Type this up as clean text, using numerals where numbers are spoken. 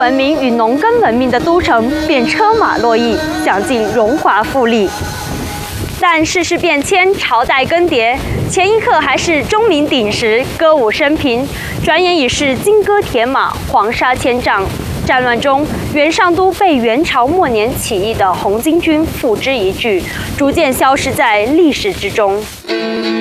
文明与农耕文明的都城便车马络绎，享尽荣华富丽。但世事变迁，朝代更迭，前一刻还是钟鸣鼎食、歌舞升平，转眼已是金戈铁马、黄沙千丈。战乱中，元上都被元朝末年起义的红巾军付之一炬，逐渐消失在历史之中。